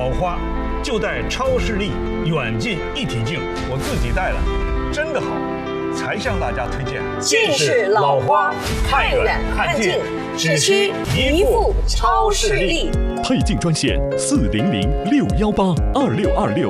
老花就戴超视力远近一体镜，我自己戴了，真的好，才向大家推荐。 近视老花，看远看近，只需一副超视力。 配镜专线400-618-2626。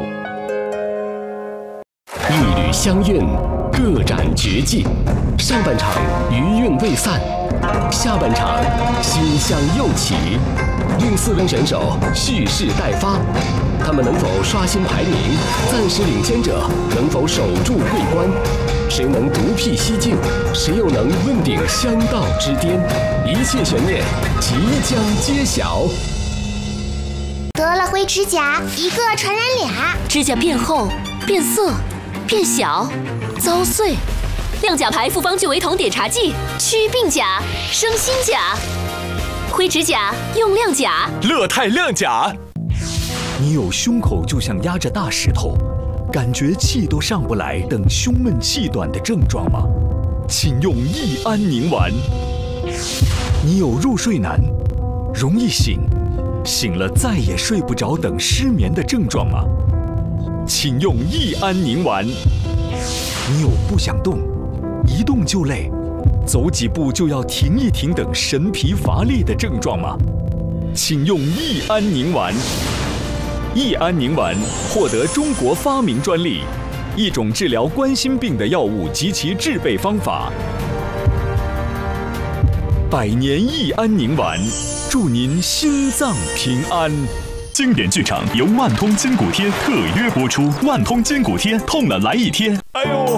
一缕香韵，各展绝技。上半场余韵未散，下半场馨香又起。令4名选手蓄势待发，他们能否刷新排名？暂时领先者能否守住桂冠？谁能独辟蹊径？谁又能问鼎香道之巅？一切悬念即将揭晓。 得了灰指甲，一个传染俩， 指甲变厚、变色、变小、遭碎。亮甲牌复方聚维酮碘茶剂，祛病甲、生新甲。灰指甲用亮甲， 乐泰亮甲。 你有胸口就像压着大石头，感觉气都上不来等胸闷气短的症状吗？请用益安宁丸。你有入睡难，容易醒，醒了再也睡不着等失眠的症状吗？请用益安宁丸。你有不想动，一动就累，走几步就要停一停等神疲乏力的症状吗？请用益安宁丸。益安宁丸获得中国发明专利，一种治疗冠心病的药物及其制备方法。100年益安宁丸，祝您心脏平安。 经典剧场由万通筋骨贴特约播出，万通筋骨贴痛了来一贴。哎呦！